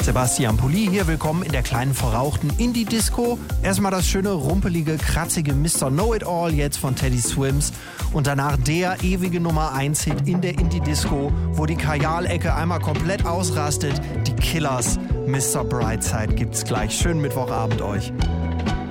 Sebastian Pulli hier, willkommen in der kleinen verrauchten Indie-Disco. Erstmal das schöne, rumpelige, kratzige Mr. Know-It-All jetzt von Teddy Swims und danach der ewige Nummer 1-Hit in der Indie-Disco, wo die Kajal-Ecke einmal komplett ausrastet. Die Killers, Mr. Brightside gibt's gleich. Schönen Mittwochabend euch.